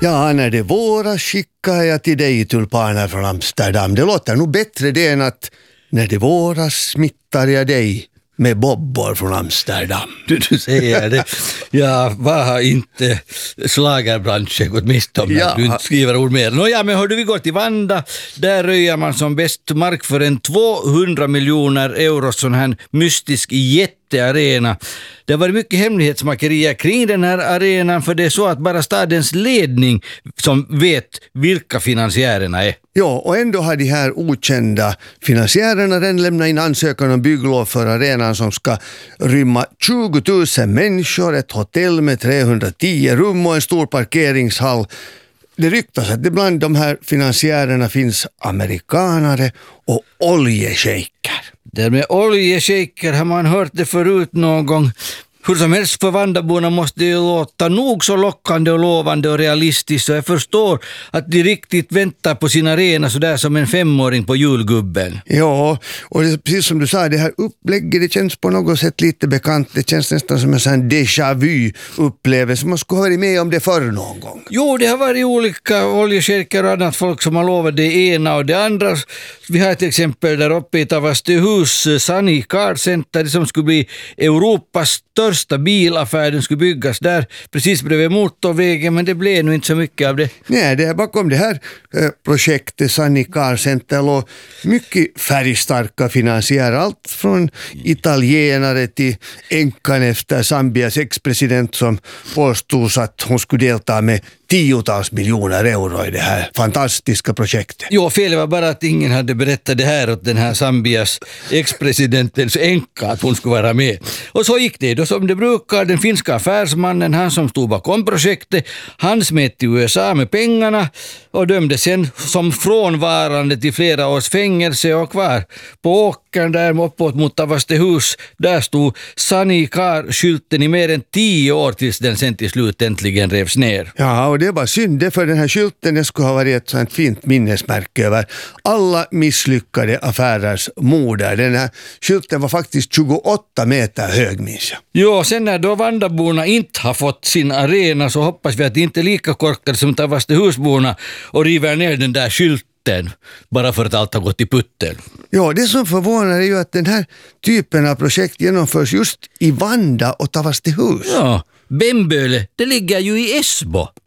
Ja, när det våras skickar jag till dig tulpaner från Amsterdam. Det låter nog bättre det än att när det våras smittar jag dig med bobbor från Amsterdam. Du säger det. Ja, vad har inte schlagerbranschen gått miste om när du inte skriver ord mer. Nåja, men hörde vi går till Vanda. Där röjer man som bäst mark för en 200 miljoner euro sån här mystisk jättearena. Det har varit mycket hemlighetsmakerier kring den här arenan, för det är så att bara stadens ledning som vet vilka finansiärerna är. Ja, och ändå har de här okända finansiärerna redan lämnat in ansökan om bygglov för arenan som ska rymma 20 000 människor, ett hotell med 310 rum och en stor parkeringshall. Det ryktas att det bland de här finansiärerna finns amerikanare och oljeshejker. Det med oljeshejker har man hört det förut någon gång. Hur som helst, för Vandaborna måste det ju låta nog så lockande och lovande och realistiskt, så jag förstår att de riktigt väntar på sin arena så där som en 5-åring på julgubben. Ja, och det är precis som du sa, det här upplägget, det känns på något sätt lite bekant. Det känns nästan som en sån déjà vu-upplevelse. Man skulle ha varit med om det förr någon gång. Jo, det har varit olika oljeshejker och annat folk som har lovat det ena och det andra. Vi har till exempel där uppe i Tavastehus Sunny Car Center som skulle bli Europas största bilaffär. Den skulle byggas där precis bredvid motorvägen, men det blev nu inte så mycket av det. Nej, det är bakom det här projektet Sunny Car Center och mycket färgstarka finansiärer. Allt från italienare till änkan efter Zambias ex-president som påstods att hon skulle delta med 10-tals miljoner euro i det här fantastiska projektet. Jo, fel var bara att ingen hade berättat det här åt den här Zambias ex-presidentens änka att hon skulle vara med. Och så gick det då som det brukar. Den finska affärsmannen, han som stod bakom projektet, han smet till USA med pengarna och dömde sen som frånvarande till flera års fängelse, och kvar på åkern där uppåt mot Tavastehus, där stod Sunny Car-skylten i mer än 10 år tills den sen till slut äntligen revs ner. Ja, och det var synd, för den här skylten, det skulle ha varit ett sånt fint minnesmärke över alla misslyckade affärers moder. Den här skylten var faktiskt 28 meter hög, minns jag. Jo, sen när då Vandaborna inte har fått sin arena så hoppas vi att det inte är lika korkade som Tavastehusborna och river ner den där skylten bara för att allt har gått i putten. Ja, det som förvånar är ju att den här typen av projekt genomförs just i Vanda och Tavastehus. Ja, Bemböle, det ligger ju i Esbo.